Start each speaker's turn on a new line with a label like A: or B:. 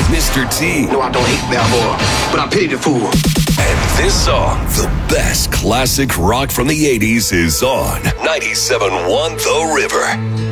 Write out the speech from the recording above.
A: Mr. T.
B: No, I don't hate Balboa, but I pity the fool.
A: And this song, the best classic rock from the 80s, is on 97.1 The River.